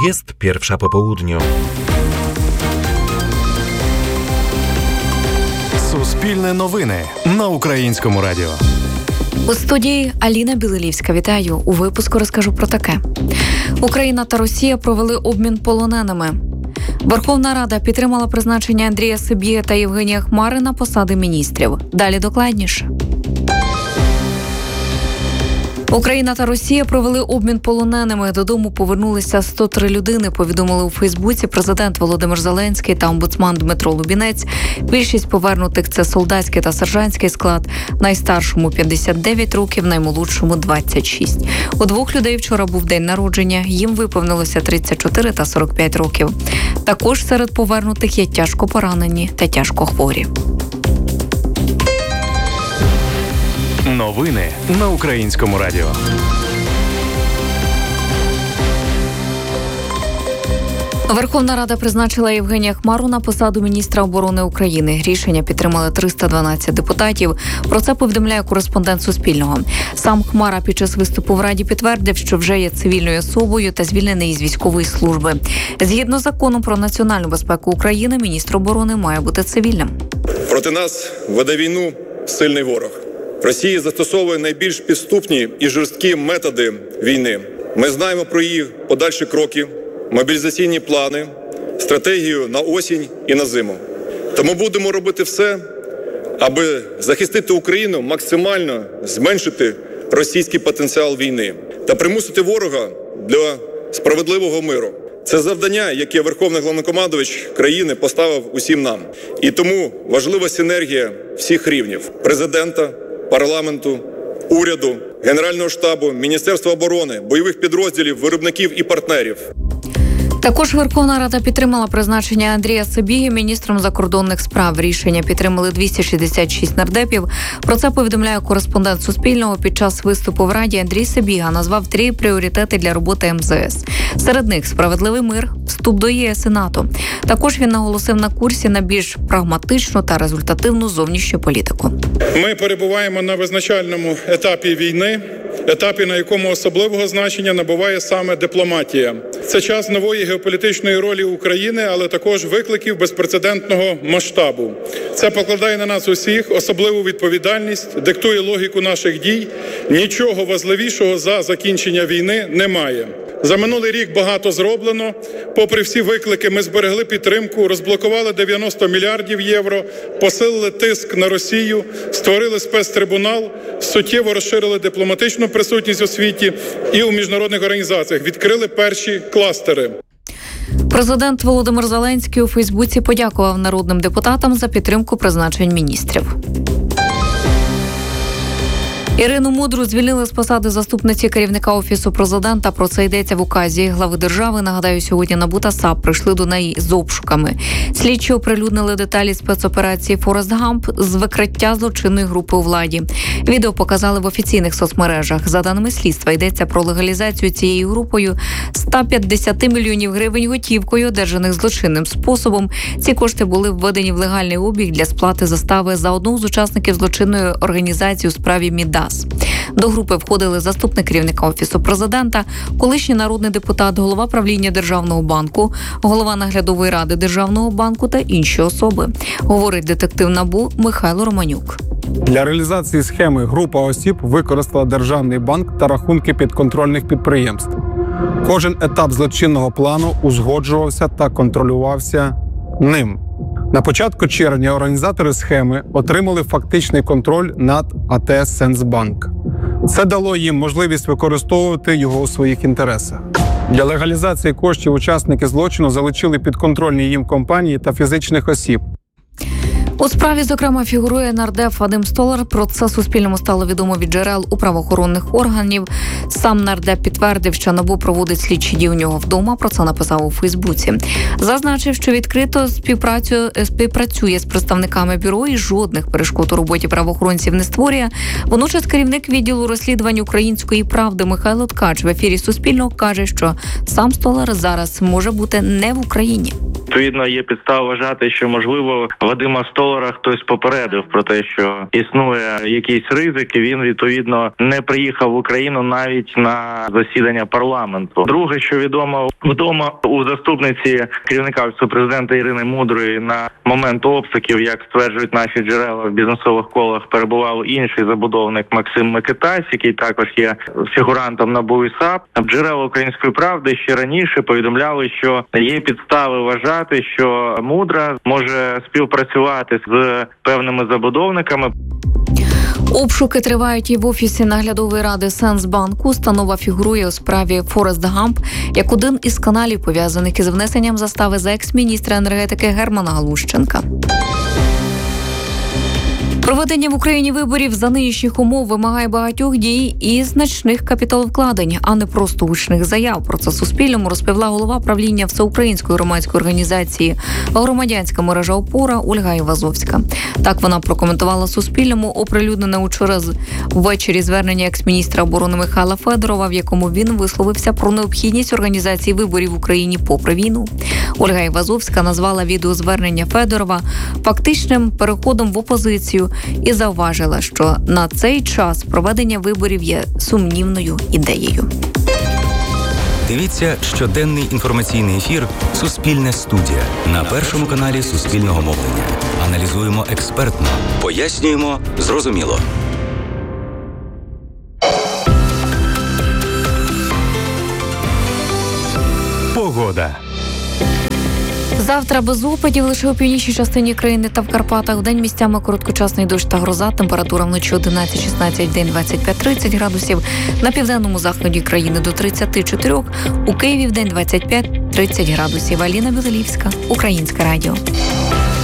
Jest 1:00 po południu. Суспільне новини на Українському радіо. У студії Аліна Білилівська. Вітаю. У випуску розкажу про таке. Україна та Росія провели обмін полоненими. Верховна Рада підтримала призначення Андрія Сибіги та Євгенія Хмари на посади міністрів. Далі докладніше. Україна та Росія провели обмін полоненими. Додому повернулися 103 людини, повідомили у Фейсбуці президент Володимир Зеленський та омбудсман Дмитро Лубінець. Більшість повернутих – це солдатський та сержантський склад. Найстаршому – 59 років, наймолодшому – 26. У двох людей вчора був день народження. Їм виповнилося 34 та 45 років. Також серед повернутих є тяжко поранені та тяжко хворі. Новини на Українському радіо. Верховна Рада призначила Євгенія Хмару на посаду міністра оборони України. Рішення підтримали 312 депутатів. Про це повідомляє кореспондент Суспільного. Сам Хмара під час виступу в Раді підтвердив, що вже є цивільною особою та звільнений із військової служби. Згідно з законом про національну безпеку України, міністр оборони має бути цивільним. Проти нас веде війну сильний ворог. Росія застосовує найбільш підступні і жорсткі методи війни. Ми знаємо про її подальші кроки, мобілізаційні плани, стратегію на осінь і на зиму. Тому будемо робити все, аби захистити Україну, максимально зменшити російський потенціал війни та примусити ворога до справедливого миру. Це завдання, яке Верховний Головнокомандувач країни поставив усім нам. І тому важлива синергія всіх рівнів – президента, парламенту, уряду, Генерального штабу, Міністерства оборони, бойових підрозділів, виробників і партнерів. Також Верховна Рада підтримала призначення Андрія Сибіги міністром закордонних справ. Рішення підтримали 266 нардепів. Про це повідомляє кореспондент Суспільного. Під час виступу в Раді Андрій Сибіга назвав 3 пріоритети для роботи МЗС. Серед них – справедливий мир, вступ до ЄС і НАТО. Також він наголосив на курсі на більш прагматичну та результативну зовнішню політику. Ми перебуваємо на визначальному етапі війни, етапі, на якому особливого значення набуває саме дипломатія. Це час нової геополітичної ролі України, але також викликів безпрецедентного масштабу. Це покладає на нас усіх особливу відповідальність, диктує логіку наших дій. Нічого важливішого за закінчення війни немає. За минулий рік багато зроблено. Попри всі виклики, ми зберегли підтримку, розблокували 90 мільярдів євро, посилили тиск на Росію, створили спецтрибунал, суттєво розширили дипломатичну присутність у світі і у міжнародних організаціях, відкрили перші кластери. Президент Володимир Зеленський у Фейсбуці подякував народним депутатам за підтримку призначень міністрів. Ірину Мудру звільнили з посади заступниці керівника Офісу президента. Про це йдеться в указі глави держави. Нагадаю, сьогодні НАБУ та САП прийшли до неї з обшуками. Слідчі оприлюднили деталі спецоперації «Форест Гамп» з викриття злочинної групи у владі. Відео показали в офіційних соцмережах. За даними слідства, йдеться про легалізацію цією групою 150 мільйонів гривень готівкою, одержаних злочинним способом. Ці кошти були введені в легальний обіг для сплати застави за одного з учасників злочинної організації у справі «Мідас». До групи входили заступник керівника Офісу президента, колишній народний депутат, голова правління Державного банку, голова наглядової ради Державного банку та інші особи, говорить детектив НАБУ Михайло Романюк. Для реалізації схеми група осіб використала Державний банк та рахунки підконтрольних підприємств. Кожен етап злочинного плану узгоджувався та контролювався ним. На початку червня організатори схеми отримали фактичний контроль над АТ «Сенсбанк». Це дало їм можливість використовувати його у своїх інтересах. Для легалізації коштів учасники злочину залучили підконтрольні їм компанії та фізичних осіб. У справі, зокрема, фігурує нардеп Вадим Столар. Про це Суспільному стало відомо від джерел у правоохоронних органів. Сам нардеп підтвердив, що НАБУ проводить слідчі дії у нього вдома. Про це написав у Фейсбуці. Зазначив, що відкрито співпрацює з представниками бюро і жодних перешкод у роботі правоохоронців не створює. Водночас керівник відділу розслідувань «Української правди» Михайло Ткач в ефірі Суспільного каже, що сам Столар зараз може бути не в Україні. Відповідно, є підстава вважати, що, можливо, Вадима Столара хтось попередив про те, що існує якийсь ризик, і він, відповідно, не приїхав в Україну навіть на засідання парламенту. Друге, що відомо у заступниці керівника Офісу президента Ірини Мудрої на момент обшуків, як стверджують наші джерела в бізнесових колах, перебував інший забудовник Максим Микитась, який також є фігурантом НАБУ і САП. Джерела «Української правди» ще раніше повідомляли, що є підстави вважати, що Мудра може співпрацювати з певними забудовниками. Обшуки тривають і в Офісі наглядової ради Сенсбанку. Установа фігурує у справі Форест Гамп як один із каналів, пов'язаних із внесенням застави за екс-міністра енергетики Германа Галущенка. Проведення в Україні виборів за нинішніх умов вимагає багатьох дій і значних капіталовкладень, а не просто гучних заяв. Про це Суспільному розповіла голова правління Всеукраїнської громадської організації «Громадянська мережа Опора» Ольга Івазовська. Так вона прокоментувала Суспільному оприлюднене учора ввечері звернення екс-міністра оборони Михайла Федорова, в якому він висловився про необхідність організації виборів в Україні попри війну. Ольга Івазовська назвала відеозвернення Федорова фактичним переходом в опозицію і зауважила, що на цей час проведення виборів є сумнівною ідеєю. Дивіться щоденний інформаційний ефір «Суспільне студія» на Першому каналі Суспільного мовлення. Аналізуємо експертно, пояснюємо зрозуміло. Погода. Завтра без опадів лише у північній частині країни та в Карпатах. Вдень місцями короткочасний дощ та гроза. Температура вночі 11-16, вдень 25-30 градусів. На південному заході країни до 34. У Києві вдень 25-30 градусів. Аліна Білелівська, Українське радіо.